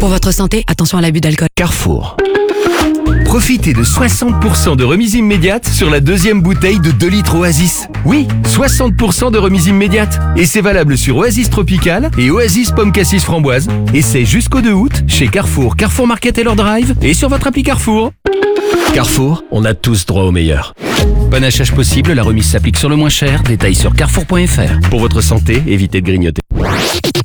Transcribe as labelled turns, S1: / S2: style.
S1: Pour votre santé, attention à l'abus d'alcool.
S2: Carrefour. Profitez de 60% de remise immédiate sur la deuxième bouteille de 2 litres Oasis. Oui, 60% de remise immédiate. Et c'est valable sur Oasis Tropical et Oasis Pomme Cassis Framboise. Et c'est jusqu'au 2 août chez Carrefour, Carrefour Market et leur Drive et sur votre appli Carrefour. Carrefour, on a tous droit au meilleur. Panachage possible, la remise s'applique sur le moins cher. Détails sur carrefour.fr. Pour votre santé, évitez de grignoter.